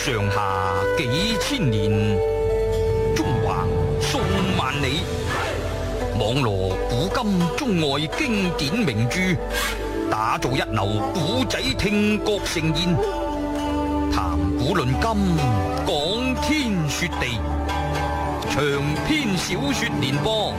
上下幾千年，中橫數萬里，網羅古今中外經典名著，打造一流古仔聽覺盛宴，談古論今，講天說地，長篇小說連播。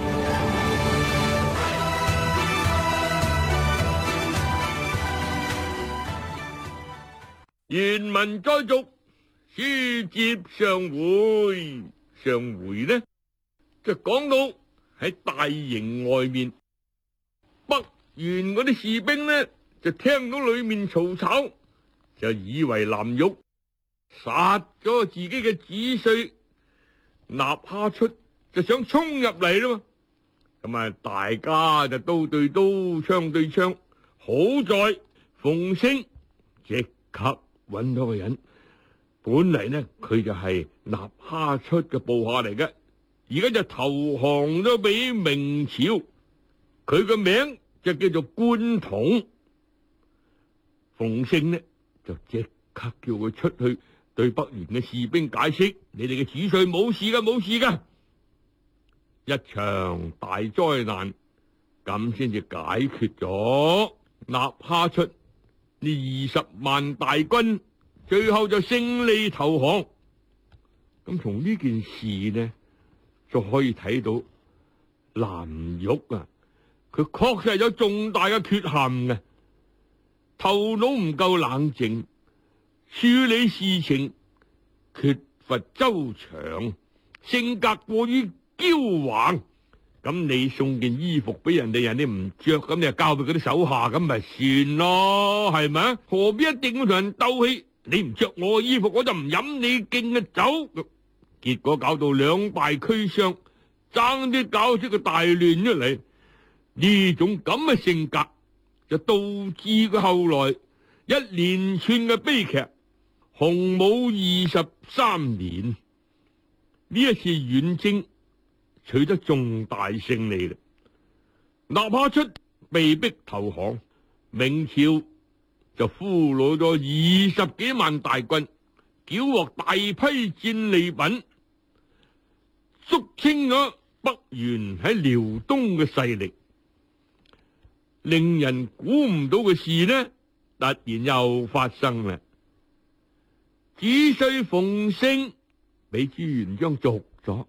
原文再續，書接上回。上回呢就講到喺大營外面，北原嗰啲士兵呢就聽到裏面嘈吵，就以為藍玉殺咗自己嘅子婿納哈出，就想衝入嚟啦嘛。咁啊，大家就刀對刀，槍對槍。好在馮勝即刻揾到個人，本嚟呢佢就係納哈出嘅部下嚟嘅，而家就投降咗俾明朝。佢個名就叫做官統。馮勝呢就即刻叫佢出去對北原嘅士兵解釋：你哋嘅子帥冇事噶，冇事噶。一場大災難咁先至解決咗納哈出呢20萬大軍，最後就勝利投降。咁從呢件事呢，就可以睇到藍玉啊，佢確實係有重大嘅缺陷嘅，頭腦唔夠冷靜，處理事情缺乏周詳，性格過於驕橫。咁你送件衣服俾人哋，人哋唔着，咁你就交俾嗰啲手下，咁咪算咯，係咪啊？何必一定要同人鬥氣？你唔着我嘅衣服，我就唔飲你敬嘅酒。結果搞到兩敗俱傷，爭啲搞出個大亂出嚟。呢種咁嘅性格，就導致佢後來一連串嘅悲劇。洪武23年，呢一次遠征取得重大勝利啦，納哈出被逼投降，明朝就俘虜咗20幾萬大軍，繳獲大批戰利品，肅清咗北元喺遼東嘅勢力。令人估唔到嘅事呢，突然又發生啦。子帥馮勝俾朱元璋逐咗，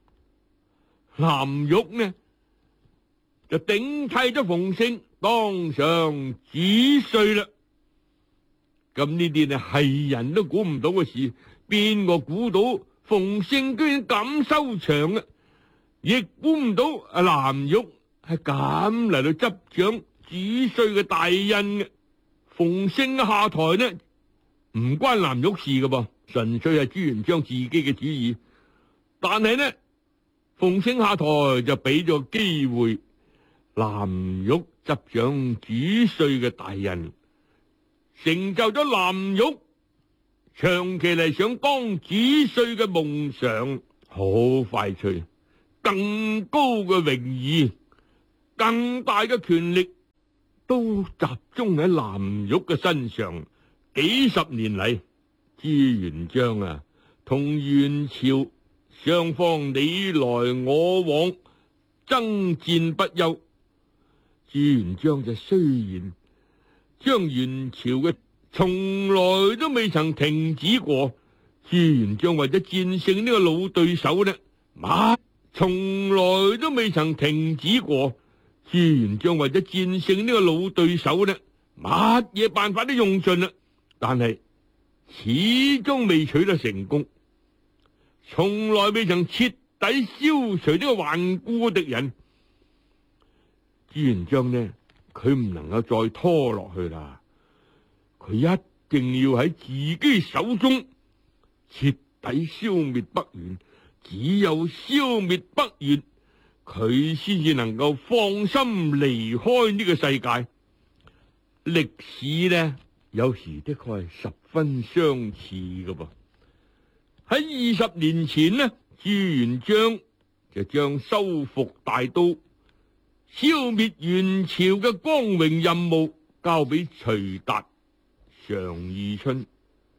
藍玉呢就頂替咗馮勝當上子帥啦。咁呢啲呢係人都估唔到嘅事，邊個估到馮勝居然咁收場啊？亦估唔到阿藍玉係咁嚟到執掌子帥嘅大印嘅。馮勝下台呢，唔關藍玉事㗎噃，純粹係朱元璋自己嘅主意。但係呢，馮勝下台就俾咗機會藍玉執掌子帥嘅大印，成就咗藍玉長期嚟想當子帥嘅夢想。好快脆，更高嘅榮譽，更大嘅權力都集中喺藍玉嘅身上。幾十年嚟，朱元璋啊同元朝雙方你來我往，爭戰不休。朱元璋就雖然將元朝嘅從來都未曾停止過，朱元璋為咗戰勝呢個老對手呢，從來都未曾停止過。朱元璋為咗戰勝呢個老對手呢，乜嘢辦法都用盡啦，但係始終未取得成功，從來未曾徹底消除呢個頑固嘅敵人。朱元璋呢，佢唔能夠再拖落去啦，佢一定要喺自己手中徹底消滅北元。只有消滅北元，佢先至能夠放心離開呢個世界。歷史呢，有時的確係十分相似㗎噃。喺20年前呢，朱元璋就將收復大都、消滅元朝嘅光榮任務交俾徐達、常遇春。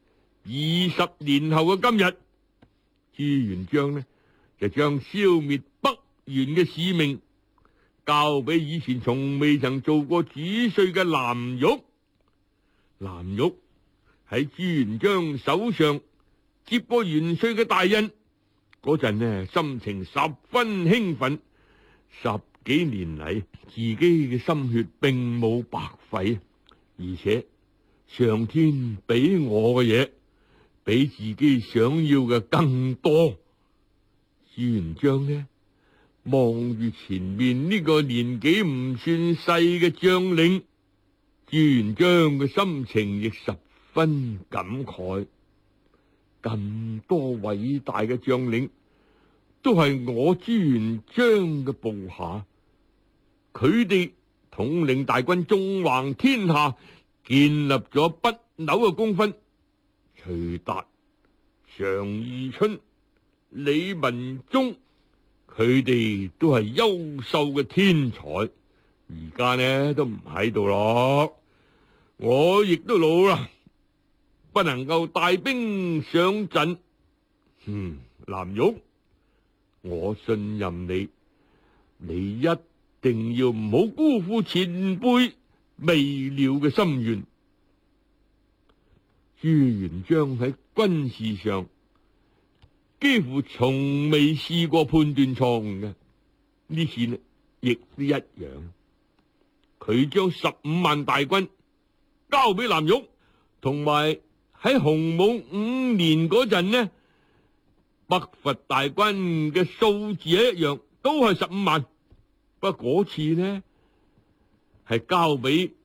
20年後嘅今日，朱元璋呢就將消滅北元嘅使命交俾以前從未曾做過主帥嘅藍玉。藍玉喺朱元璋手上接過元帥嘅大印嗰陣呢，心情十分興奮。10幾年嚟，自己嘅心血並冇白費，而且上天俾我嘅嘢比自己想要嘅更多。朱元璋呢，望住前面呢個年紀唔算細嘅將領，朱元璋嘅心情亦十分感慨。咁多偉大嘅將領都係我朱元璋嘅部下，佢哋統領大軍縱橫天下，建立咗不朽嘅功勳。徐達、常遇春、李文忠，佢哋都係優秀嘅天才，而家呢都唔喺度咯。我亦都老啦，不能夠帶兵上陣。藍玉，我信任你，你一定要唔好辜負前輩未了嘅心願。朱元璋喺軍事上幾乎從未試過判斷錯誤嘅，呢次呢亦都一樣。佢將15萬大軍交俾藍玉，同埋喺洪武5年嗰陣呢，北伐大軍嘅數字一樣，都係15萬。不過嗰次呢係交俾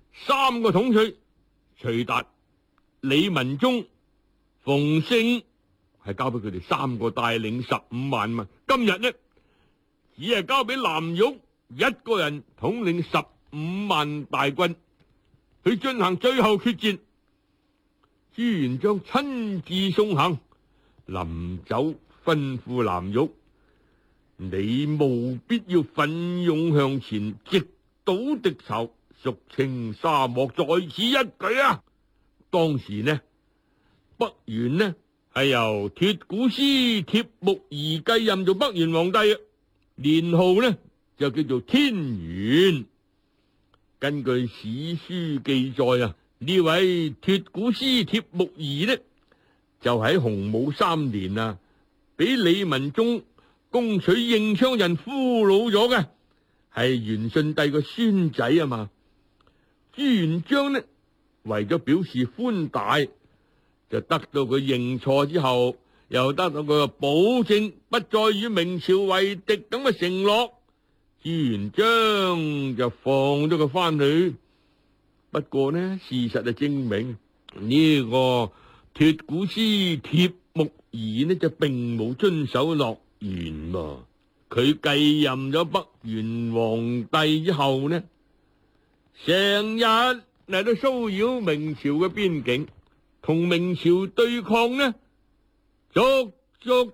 3個統帥，徐達、李文忠、馮勝，係交俾佢哋3個帶領15萬嘛。今日呢只係交俾藍玉一個人統領15萬大軍去進行最後決戰。朱元璋親自送行，臨走吩咐藍玉：你務必要奮勇向前，直搗敵巢，肅清沙漠，在此一舉啊！當時呢，北元呢係由鐵古斯鐵木兒繼任做北元皇帝啊，年號呢就叫做天元。根據史書記載啊，呢位鐵古斯鐵木兒呢就喺洪武3年啊，俾李文忠攻取應昌人俘虜咗嘅，係元順帝個孫仔啊嘛。朱元璋呢為咗表示寬大，就得到佢認錯之後，又得到佢保證不再與明朝為敵咁嘅承諾，朱元璋就放咗佢翻去。不過呢，事實就證明呢個鐵古斯鐵木兒呢就並冇遵守諾言喎。佢繼任咗北元皇帝之後呢，成日嚟到騷擾明朝嘅邊境，同明朝對抗呢，足足